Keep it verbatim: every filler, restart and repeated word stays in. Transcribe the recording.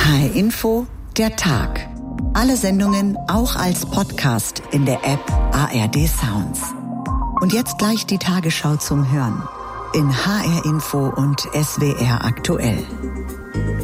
H R Info, der Tag. Alle Sendungen auch als Podcast in der App A R D Sounds. Und jetzt gleich die Tagesschau zum Hören in H R Info und S W R aktuell.